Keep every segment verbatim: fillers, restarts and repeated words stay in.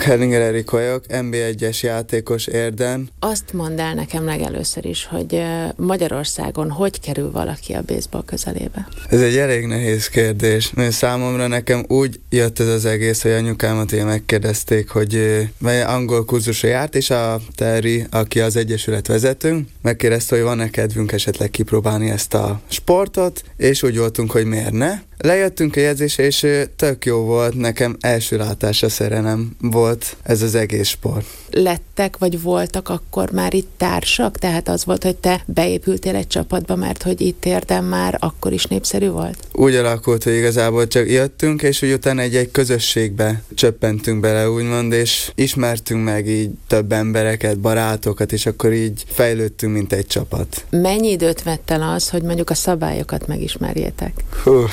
Herlinger Erik vagyok, en bé egyes játékos Érden. Azt mondd el nekem legelőször is, hogy Magyarországon hogy kerül valaki a baseball közelébe? Ez egy elég nehéz kérdés, mert számomra nekem úgy jött ez az egész, hogy anyukámat ilyen megkérdezték, hogy mely angol kurzusra járt, és a Terry, aki az egyesület vezetőnk, megkérdezte, hogy van-e kedvünk esetleg kipróbálni ezt a sportot, és úgy voltunk, hogy miért ne. Lejöttünk a jegyzésre, és tök jó volt, nekem első látásra szerelem volt ez az egész sport. Lettek, vagy voltak akkor már itt társak? Tehát az volt, hogy te beépültél egy csapatba, mert hogy itt Érden már akkor is népszerű volt? Úgy alakult, hogy igazából csak jöttünk, és úgy utána egy-egy közösségbe csöppentünk bele, úgymond, és ismertünk meg így több embereket, barátokat, és akkor így fejlődtünk, mint egy csapat. Mennyi időt vett el az, hogy mondjuk a szabályokat megismerjétek? Hú,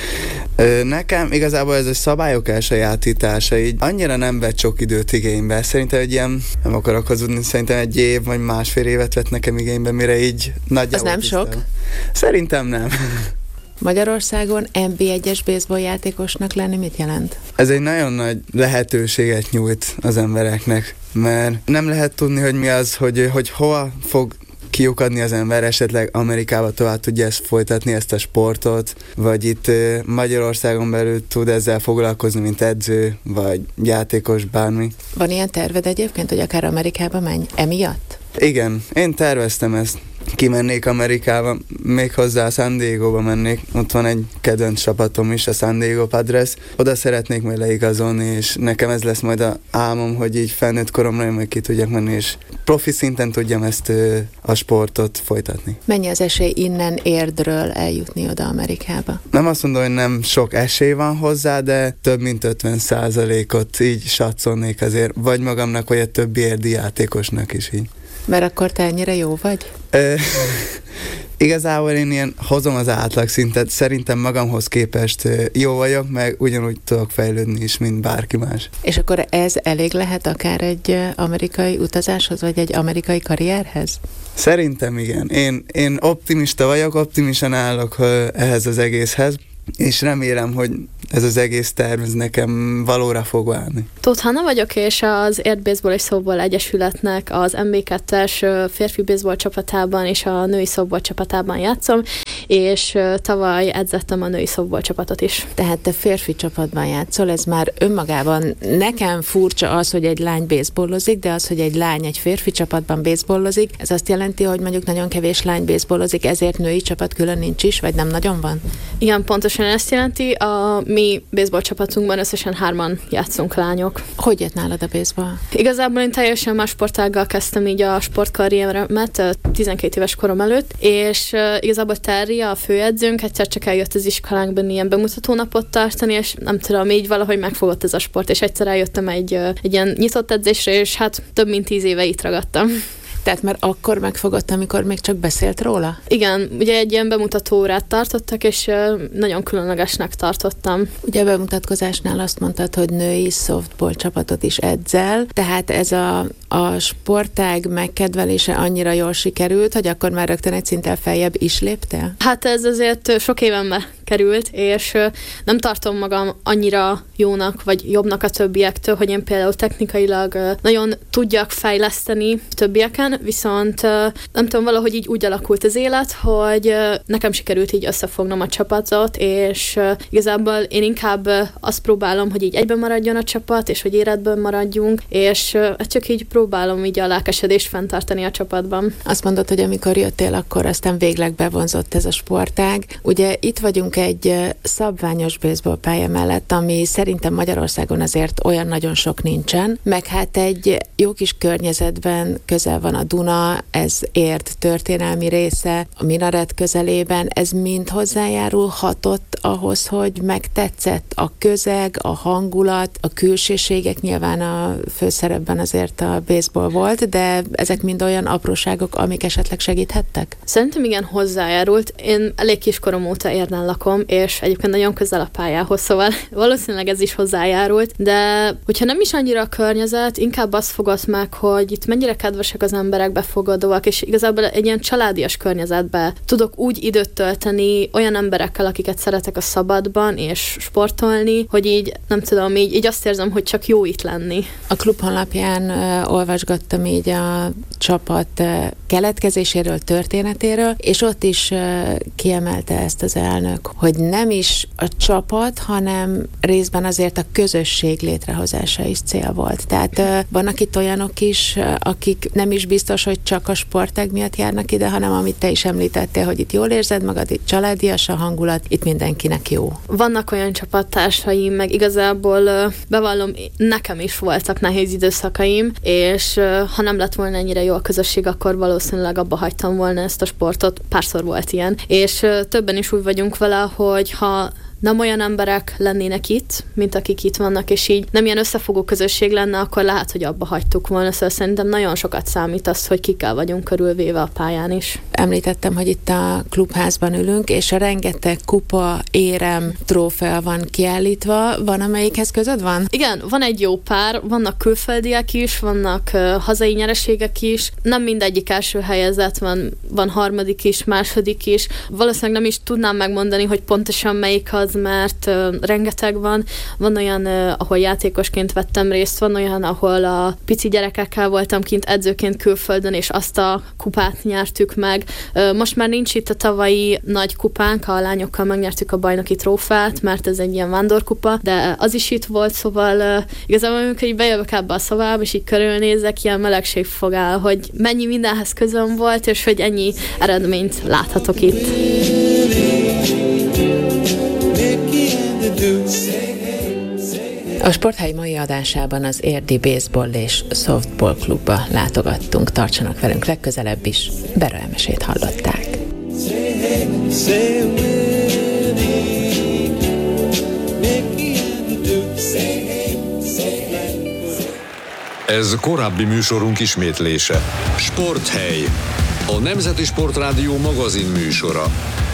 nekem igazából ez a szabályok elsajátítása így annyira nem vett sok időt igénybe. Szerintem egy ilyen, nem akarok hazudni, szerintem egy év vagy másfél évet vett nekem igénybe, mire így nagyjából. Az nem tisztel. sok? Szerintem nem. Magyarországon en bé egyes baseball játékosnak lenni mit jelent? Ez egy nagyon nagy lehetőséget nyújt az embereknek, mert nem lehet tudni, hogy mi az, hogy, hogy hova fog kiukadni az ember, esetleg Amerikába tovább tudja ezt folytatni, ezt a sportot, vagy itt Magyarországon belül tud ezzel foglalkozni, mint edző, vagy játékos, bármi. Van ilyen terved egyébként, hogy akár Amerikába menj emiatt? Igen, én terveztem ezt. Kimennék Amerikába, még hozzá a San Diego-ba mennék, ott van egy kedvenc csapatom is, a San Diego Padres, oda szeretnék majd leigazolni, és nekem ez lesz majd a álmom, hogy így felnőtt koromra én majd ki tudjak menni, és profi szinten tudjam ezt a sportot folytatni. Mennyi az esély innen Érdről eljutni oda Amerikába? Nem azt mondom, hogy nem sok esély van hozzá, de több mint ötven százalékot így satszolnék azért, vagy magamnak, vagy a többi érdi játékosnak is így. Mert akkor te ennyire jó vagy? Ö, igazából én ilyen hozom az átlag szintet, szerintem magamhoz képest jó vagyok, meg ugyanúgy tudok fejlődni is, mint bárki más. És akkor ez elég lehet akár egy amerikai utazáshoz, vagy egy amerikai karrierhez? Szerintem igen. Én, én optimista vagyok, optimisan állok ehhez az egészhez, és remélem, hogy ez az egész terv ez nekem valóra fog válni. Tóth Hanna vagyok, és az Érd Baseball és Softball Egyesületnek az en bé kettes férfi baseball csapatában és a női softball csapatában játszom, és tavaly edzettem a női softball csapatot is. Tehát te férfi csapatban játszol, ez már önmagában nekem furcsa az, hogy egy lány baseballozik, de az, hogy egy lány egy férfi csapatban baseballozik, ez azt jelenti, hogy mondjuk nagyon kevés lány baseballozik, ezért női csapat külön nincs is, vagy nem nagyon van? Igen, pontosan ezt jelenti. A mi baseball csapatunkban összesen hárman játszunk lányok. Hogy jött nálad a baseball? Igazából én teljesen más sportággal kezdtem így a sportkarrieremet tizenkét éves korom előtt, és uh, igazából Terry, a főedzőnk, egyszer csak eljött az iskolánkban ilyen bemutatónapot tartani, és nem tudom, így valahogy megfogott ez a sport, és egyszer eljöttem egy, uh, egy ilyen nyitott edzésre, és hát több mint tíz éve itt ragadtam. Tehát már akkor megfogott, amikor még csak beszélt róla? Igen, ugye egy ilyen bemutatórát tartottak, és nagyon különlegesnek tartottam. Ugye a bemutatkozásnál azt mondtad, hogy női softball csapatot is edzel, tehát ez a, a sportág megkedvelése annyira jól sikerült, hogy akkor már rögtön egy szinttel feljebb is léptél? Hát ez azért sok évenbe került, és nem tartom magam annyira jónak, vagy jobbnak a többiektől, hogy én például technikailag nagyon tudjak fejleszteni többieken, viszont nem tudom, valahogy így úgy alakult az élet, hogy nekem sikerült így összefognom a csapatot, és igazából én inkább azt próbálom, hogy így egyben maradjon a csapat, és hogy életben maradjunk, és csak így próbálom így a lelkesedést fenntartani a csapatban. Azt mondod, hogy amikor jöttél, akkor aztán végleg bevonzott ez a sportág. Ugye itt vagyunk egy szabványos baseball pálya mellett, ami szerintem Magyarországon azért olyan nagyon sok nincsen, meg hát egy jó kis környezetben közel van a Duna, ez Érd történelmi része, a minaret közelében, ez mind hozzájárulhatott ahhoz, hogy megtetszett a közeg, a hangulat, a külsőségek, nyilván a főszerepben azért a baseball volt, de ezek mind olyan apróságok, amik esetleg segíthettek? Szerintem igen, hozzájárult. Én elég kiskorom óta Érden lakom, lakom, és egyébként nagyon közel a pályához, szóval valószínűleg ez is hozzájárult, de hogyha nem is annyira a környezet, inkább azt fogott meg, hogy itt mennyire kedvesek az emberek, befogadóak, és igazából egy ilyen családias környezetben tudok úgy időt tölteni olyan emberekkel, akiket szeretek a szabadban, és sportolni, hogy így, nem tudom, így, így azt érzem, hogy csak jó itt lenni. A klub honlapján uh, olvasgattam így a csapat uh, keletkezéséről, történetéről, és ott is uh, kiemelte ezt az elnök, hogy nem is a csapat, hanem részben azért a közösség létrehozása is cél volt. Tehát uh, vannak itt olyanok is, uh, akik nem is biztos, hogy csak a sportág miatt járnak ide, hanem amit te is említettél, hogy itt jól érzed magad, itt családias a hangulat, itt mindenkinek jó. Vannak olyan csapattársaim, meg igazából uh, bevallom, nekem is voltak nehéz időszakaim, és uh, ha nem lett volna ennyire jó a közösség, akkor valószínűleg abba hagytam volna ezt a sportot. Párszor volt ilyen. És uh, többen is úgy vagyunk vele, hogy ha nem olyan emberek lennének itt, mint akik itt vannak, és így nem ilyen összefogó közösség lenne, akkor lehet, hogy abba hagytuk volna. Szóval szerintem nagyon sokat számít az, hogy kikkel vagyunk körülvéve a pályán is. Említettem, hogy itt a klubházban ülünk, és a rengeteg kupa, érem, trófea van kiállítva. Van, amelyikhez közöd van? Igen, van egy jó pár, vannak külföldiek is, vannak uh, hazai nyereségek is. Nem mindegyik első helyezett, van, van harmadik is, második is. Valószínűleg nem is tudnám megmondani, hogy pontosan melyik az, mert uh, rengeteg van. Van olyan, uh, ahol játékosként vettem részt, van olyan, ahol a pici gyerekekkel voltam kint edzőként külföldön, és azt a kupát nyertük meg. Uh, most már nincs itt a tavalyi nagy kupánk, a lányokkal megnyertük a bajnoki trófát, mert ez egy ilyen vándorkupa, de az is itt volt, szóval uh, igazából amikor így bejövök ebbe a szobába, és így körülnézek, ilyen melegség fog el, hogy mennyi mindenhez közöm volt, és hogy ennyi eredményt láthatok itt. A Sporthely mai adásában az Érdi Baseball és Softball klubba látogattunk. Tartsanak velünk legközelebb is. Bera Emesét hallották. Ez korábbi műsorunk ismétlése. Sporthely. A Nemzeti Sportrádió magazin műsora.